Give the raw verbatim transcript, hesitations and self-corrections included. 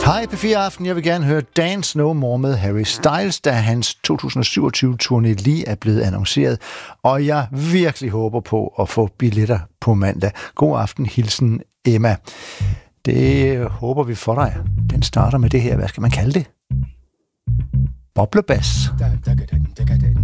Hej P fire Aften, jeg vil gerne høre Dance No More med Harry Styles, da hans to tusind og syvogtyve-turné lige er blevet annonceret, og jeg virkelig håber på at få billetter på mandag. God aften, hilsen Emma. Det håber vi for dig. Den starter med det her, hvad skal man kalde det? Boblebas.